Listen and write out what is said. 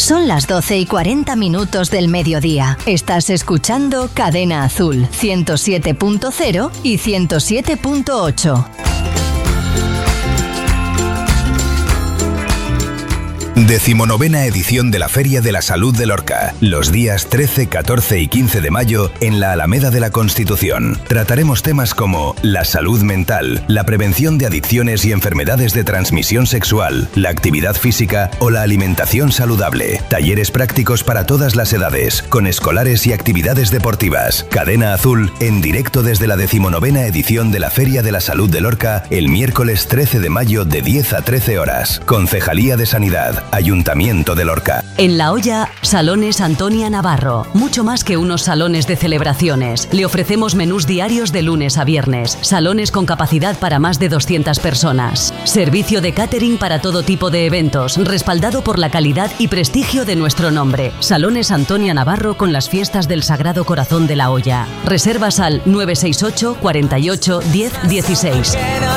Son las 12:40 del mediodía. Estás escuchando Cadena Azul, 107.0 y 107.8. Decimonovena edición de la Feria de la Salud de Lorca. Los días 13, 14 y 15 de mayo en la Alameda de la Constitución. Trataremos temas como la salud mental, la prevención de adicciones y enfermedades de transmisión sexual, la actividad física o la alimentación saludable. Talleres prácticos para todas las edades, con escolares y actividades deportivas. Cadena Azul en directo desde la decimonovena edición de la Feria de la Salud de Lorca el miércoles 13 de mayo de 10 a 13 horas. Concejalía de Sanidad. Ayuntamiento de Lorca. En La Hoya, Salones Antonia Navarro. Mucho más que unos salones de celebraciones. Le ofrecemos menús diarios de lunes a viernes. Salones con capacidad para más de 200 personas. Servicio de catering para todo tipo de eventos, respaldado por la calidad y prestigio de nuestro nombre. Salones Antonia Navarro con las fiestas del Sagrado Corazón de La Hoya. Reservas al 968 48 10 16.